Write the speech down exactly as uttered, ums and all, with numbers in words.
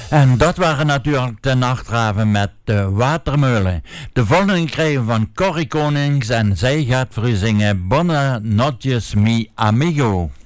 En dat waren natuurlijk de nachtraven met de Watermeulen. De volgende krijgen van Corrie Konings en zij gaat voor u zingen Buona notte mi amigo.